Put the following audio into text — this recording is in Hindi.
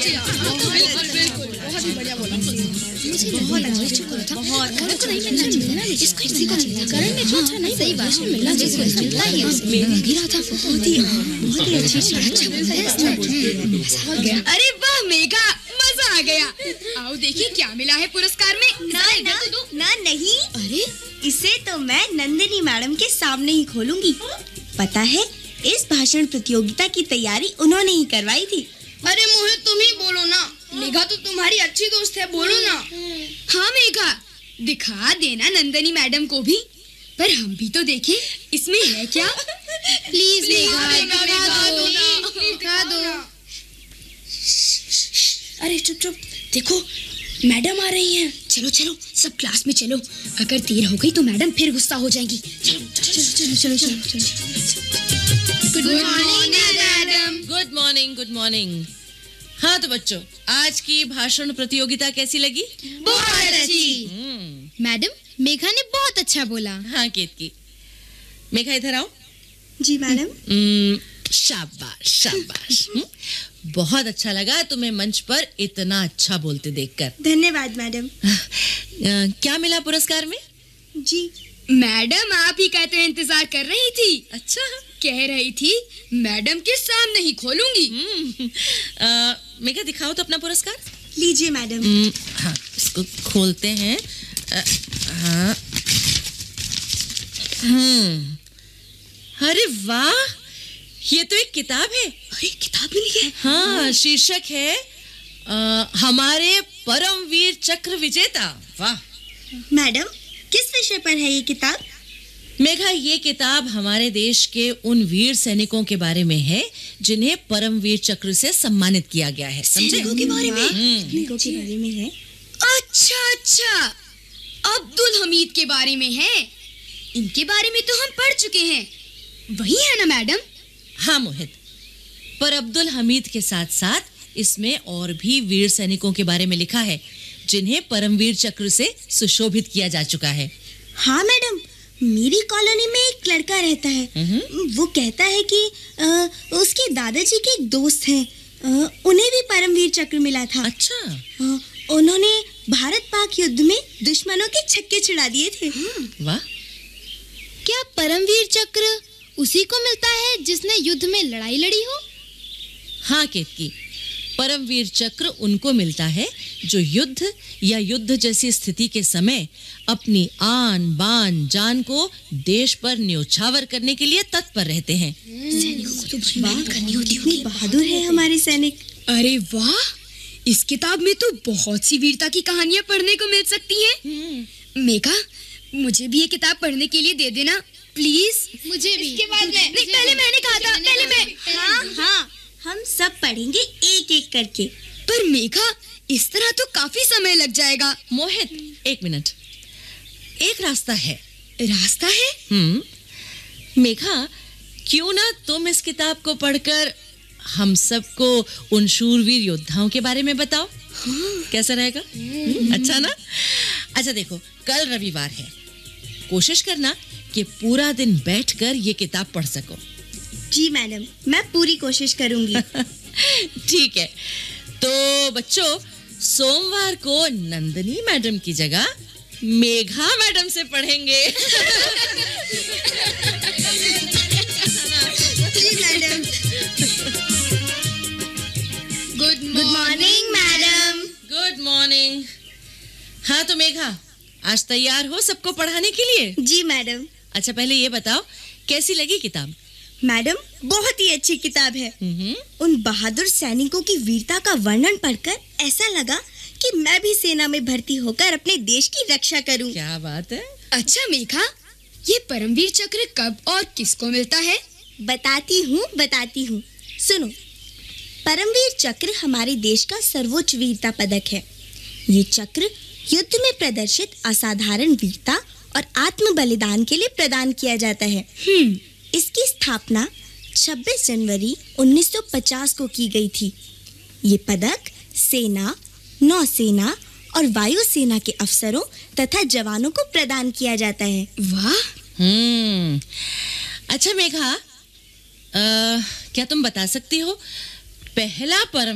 बहुत ही बढ़िया बोला। मुझे बहुत अच्छा था। बहुत करण को नहीं मिलना चाहिए ना, इसको इसी को चाहिए। करण ने जो अच्छा नहीं सही बात मिलना जिसको मिलता ही है। गिरा था बहुत ही अच्छी अच्छा। अरे वाह मेघा, मजा आ गया। आओ देखिए क्या मिला है पुरस्कार में। ना नहीं, अरे इसे तो मैं नंदिनी मैडम के सामने ही खोलूंगी। पता है, इस भाषण प्रतियोगिता की तैयारी उन्होंने ही करवाई थी। अरे मोहित तुम ही बोलो ना, मेघा तो तुम्हारी अच्छी दोस्त है, बोलो ना। हाँ मेघा, दिखा देना नंदिनी मैडम को भी, पर हम भी तो देखें इसमें है क्या। प्लीज दिखा दो। अरे चुप, देखो मैडम आ रही हैं। चलो सब क्लास में चलो, अगर देर हो गई तो मैडम फिर गुस्सा हो जाएंगी। चलो। Good morning madam. Good morning. हाँ तो बच्चों, आज की भाषण प्रतियोगिता कैसी लगी? बहुत अच्छी। मैडम, मेघा ने बहुत अच्छा बोला। हाँ केतकी। मेघा इधर आओ। जी मैडम। शाबाश। बहुत अच्छा लगा तुम्हें मंच पर इतना अच्छा बोलते देखकर। धन्यवाद मैडम। क्या मिला पुरस्कार में? जी मैडम आप ही कहते हैं इंतजार कर रही थी। अच्छा, कह रही थी मैडम के सामने ही खोलूंगी। मेघा दिखाओ तो अपना पुरस्कार। लीजिए मैडम। हाँ, इसको खोलते हैं। हाँ। अरे वाह, ये तो एक किताब है। अरे किताब मिली है। हाँ, शीर्षक है हमारे परमवीर चक्र विजेता। वाह मैडम, किस विषय पर है ये किताब? मेघा, ये किताब हमारे देश के उन वीर सैनिकों के बारे में है जिन्हें परमवीर चक्र से सम्मानित किया गया है। समझे? सैनिकों के बारे में? सैनिकों के बारे में है। अच्छा, अब्दुल हमीद के बारे में है। इनके बारे में तो हम पढ़ चुके हैं, वही है ना मैडम? हाँ मोहित, पर अब्दुल हमीद के साथ साथ इसमें और भी वीर सैनिकों के बारे में लिखा है जिन्हें परमवीर चक्र से सुशोभित किया जा चुका है। हाँ मैडम, मेरी कॉलोनी में एक लड़का रहता है। वो कहता है कि उसके दादाजी के एक दोस्त हैं, उन्हें भी परमवीर चक्र मिला था। अच्छा। उन्होंने भारत पाक युद्ध में दुश्मनों के छक्के छुड़ा दिए थे। वाह। क्या परमवीर चक्र उसी को मिलता है जिसने युद्ध में लड़ाई लड़ी हो? हाँ केतकी, परमवीर चक्र उनको मिलता है जो युद्ध या युद्ध जैसी स्थिति के समय अपनी आन बान जान को देश पर न्योछावर करने के लिए तत्पर रहते हैं। सैनिकों को तो बात करनी होती है। बहादुर है हमारे सैनिक। अरे वाह, इस किताब में तो बहुत सी वीरता की कहानियां पढ़ने को मिल सकती हैं। मेघा, मुझे भी ये किताब पढ़ने के लिए दे देना प्लीज। मुझे भी। इसके बाद में नहीं, पहले मैंने कहा था, पहले मैं। हाँ, हम सब पढ़ेंगे एक एक करके। पर मेघा, इस तरह तो काफी समय लग जाएगा। मोहित, एक मिनट, एक रास्ता है। रास्ता है? मेघा, क्यों ना तुम इस किताब को पढ़कर हम सबको उन शूरवीर योद्धाओं के बारे में बताओ। कैसा रहेगा? अच्छा ना? अच्छा देखो, कल रविवार है, कोशिश करना कि पूरा दिन बैठकर ये किताब पढ़ सको। जी मैडम, मैं पूरी कोशिश करूंगी। ठीक है, तो बच्चों, सोमवार को नंदिनी मैडम की जगह मेघा मैडम से पढ़ेंगे। जी madam. Good morning madam. Good morning. हाँ तो मेघा, आज तैयार हो सबको पढ़ाने के लिए? जी मैडम। अच्छा पहले ये बताओ, कैसी लगी किताब? मैडम, बहुत ही अच्छी किताब है। उन बहादुर सैनिकों की वीरता का वर्णन पढ़कर ऐसा लगा कि मैं भी सेना में भर्ती होकर अपने देश की रक्षा करूं। क्या बात है। अच्छा मेघा, ये परमवीर चक्र कब और किसको मिलता है? बताती हूँ। सुनो, परमवीर चक्र हमारे देश का सर्वोच्च वीरता पदक है। ये चक्र युद्ध में प्रदर्शित असाधारण वीरता और आत्म बलिदान के लिए प्रदान किया जाता है। इसकी स्थापना 26 जनवरी 1950 को की गई थी। ये पदक सेना, नौसेना और वायुसेना के अफसरों तथा जवानों को प्रदान किया जाता है। वाह। अच्छा मेघा, क्या तुम बता सकती हो पहला परम